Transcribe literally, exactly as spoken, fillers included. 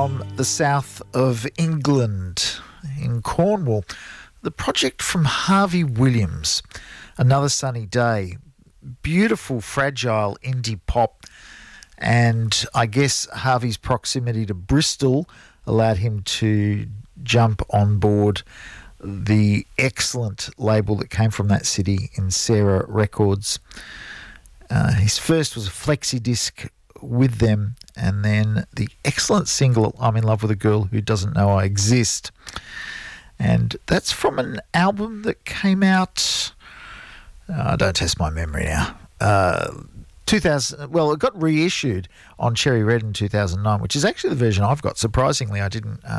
from the south of England, in Cornwall. The project from Harvey Williams, Another Sunny Day. Beautiful, fragile indie pop. And I guess Harvey's proximity to Bristol allowed him to jump on board the excellent label that came from that city in Sarah Records. Uh, his first was a flexi disc with them, and then the excellent single I'm in Love with a Girl Who Doesn't Know I Exist. And that's from an album that came out, uh, don't test my memory now, uh, two thousand. Well, it got reissued on Cherry Red in two thousand nine, which is actually the version I've got. Surprisingly, I didn't uh,